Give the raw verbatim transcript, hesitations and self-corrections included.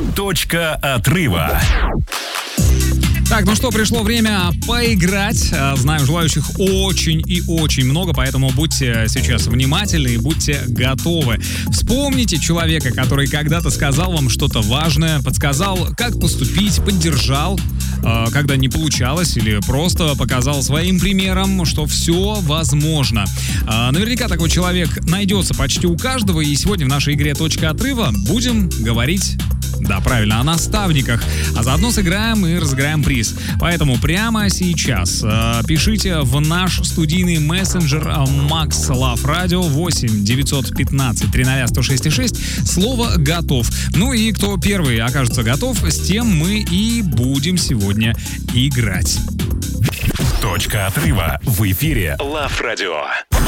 Точка отрыва. Так, ну что, пришло время поиграть. Знаю, желающих очень и очень много, поэтому будьте сейчас внимательны и будьте готовы. Вспомните человека, который когда-то сказал вам что-то важное, подсказал, как поступить, поддержал, когда не получалось, или просто показал своим примером, что все возможно. Наверняка такой человек найдется почти у каждого, и сегодня в нашей игре «Точка отрыва» будем говорить... Да, правильно, о наставниках. А заодно сыграем и разыграем приз. Поэтому прямо сейчас э, пишите в наш студийный мессенджер Max Love Radio восемь девятьсот пятнадцать триста сто шесть шесть слово «Готов». Ну и кто первый окажется готов, с тем мы и будем сегодня играть. Точка отрыва в эфире Love Radio.